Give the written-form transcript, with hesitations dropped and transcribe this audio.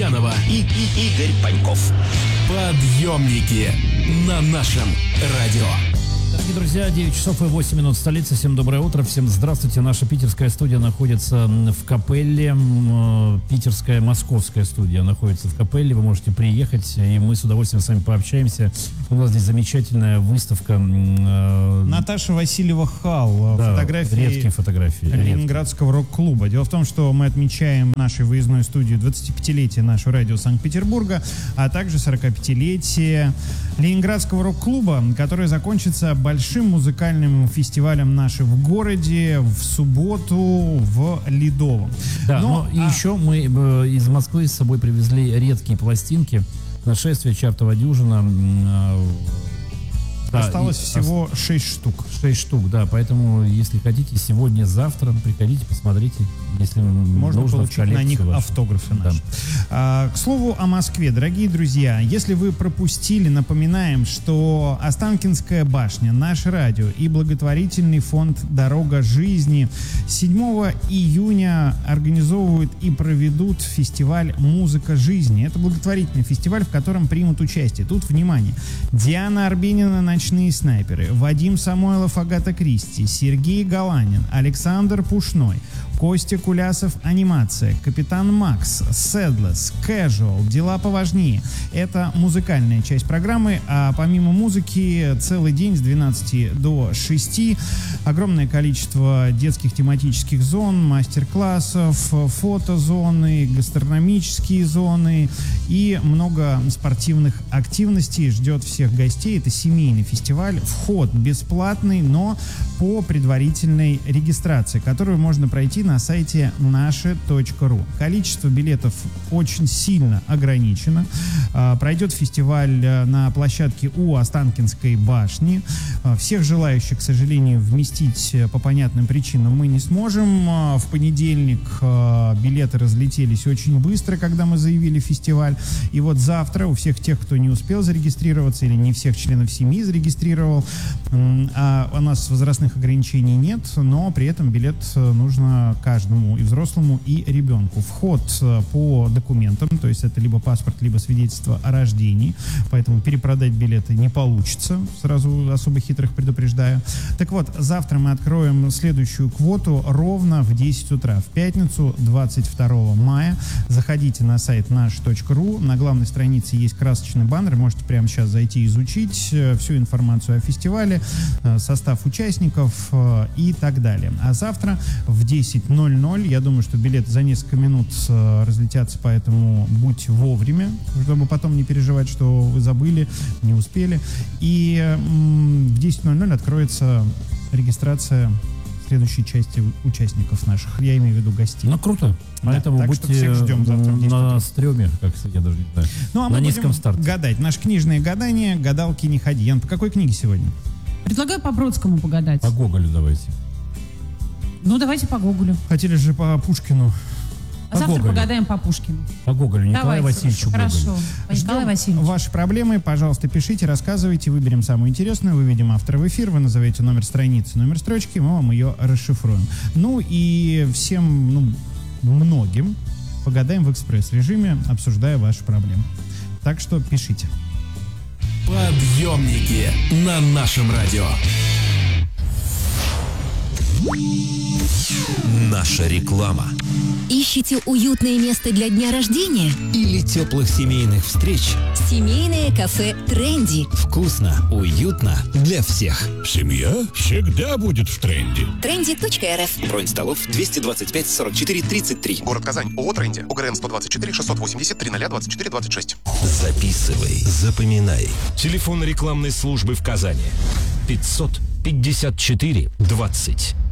Мартьянова и Игорь Паньков. Подъемники на нашем радио. Дорогие друзья, 9 часов и 8 минут в столице. Всем доброе утро, всем здравствуйте. Наша питерская студия находится в Капелле. Питерская, московская студия находится в Капелле. Вы можете приехать, и мы с удовольствием с вами пообщаемся. У нас здесь замечательная выставка. Наташа Васильева-Халл. Да, фотографии редкие фотографии. Ленинградского рок-клуба. Дело в том, что мы отмечаем нашей выездной студию 25-летие нашего радио Санкт-Петербурга, а также 45-летие Ленинградского рок-клуба, который закончится большим музыкальным фестивалем нашим в городе в субботу в Ледовом. Да, но еще мы из Москвы с собой привезли редкие пластинки. Нашествие, Чартова дюжина. Осталось всего 6 штук. 6 штук, да. Поэтому, если хотите, сегодня-завтра приходите, посмотрите. Если можно нужно, получить на них автографы наши. Да. К слову о Москве, дорогие друзья, если вы пропустили, напоминаем, что Останкинская башня, наше радио и благотворительный фонд «Дорога жизни» 7 июня организовывают и проведут фестиваль «Музыка жизни». Это благотворительный фестиваль, в котором примут участие. Тут, внимание, Диана Арбенина «Ночные снайперы», Вадим Самойлов, Агата Кристи, Сергей Галанин, Александр Пушной, Костя Кулясов «Анимация», Капитан Макс, Седлес, Casual, «Дела поважнее». Это музыкальная часть программы, а помимо музыки целый день с 12 до 6 огромное количество детских тематических зон, мастер-классов, фотозоны, гастрономические зоны и много спортивных активностей ждет всех гостей. Это семейный фестиваль, вход бесплатный, но по предварительной регистрации, которую можно пройти на сайте наше.ру. Количество билетов очень сильно ограничено. Пройдет фестиваль на площадке у Останкинской башни. Всех желающих, к сожалению, вместить по понятным причинам мы не сможем. В понедельник билеты разлетелись очень быстро, когда мы заявили фестиваль. И вот завтра у всех тех, кто не успел зарегистрироваться или не всех членов семьи зарегистрировал, а у нас возрастных ограничений нет, но при этом билет нужно каждому, и взрослому, и ребенку. Вход по документам, то есть это либо паспорт, либо свидетельство о рождении, поэтому перепродать билеты не получится, сразу особо хитрых предупреждаю. Так вот, завтра мы откроем следующую квоту ровно в 10 утра, в пятницу, 22 мая. Заходите на сайт наш.ру, на главной странице есть красочный баннер, можете прямо сейчас зайти изучить всю информацию о фестивале, состав участников и так далее. А завтра в 10:00, я думаю, что билеты за несколько минут разлетятся, поэтому будь вовремя, чтобы потом не переживать, что вы забыли, не успели. И в 10:00 откроется регистрация следующей части участников наших. Я имею в виду гостей. Ну, круто. Поэтому так будьте всех ждем завтра на стреме, как я даже не знаю. Ну, а на мы низком будем старте. гадать. Наше книжное гадание, гадалки не ходи. Ян, по какой книге сегодня? Предлагаю по Бродскому погадать. По Гоголю давайте. Ну, давайте по Гоголю. Хотели же по Пушкину. А завтра Гоголю. погадаем по Пушкину. По Гоголю, Николаю Давайте. Васильевичу Гоголю. Хорошо. По Николаю Васильевичу. Ваши проблемы, пожалуйста, пишите, рассказывайте, выберем самую интересную, выведем автора в эфир, вы назовете номер страницы, номер строчки, мы вам ее расшифруем. Ну и всем, многим погадаем в экспресс-режиме, обсуждая ваши проблемы. Так что пишите. Подъемники на нашем радио. Наша реклама. Ищете уютное место для дня рождения? Или теплых семейных встреч. Семейное кафе «Тренди». Вкусно, уютно для всех. Семья всегда будет в тренде. Trendy.rf. Бронь столов 225 44 33. Город Казань. ООО «Тренди». ОГРН 124 680 30 24 26. Записывай, запоминай. Телефон рекламной службы в Казани. 554 20.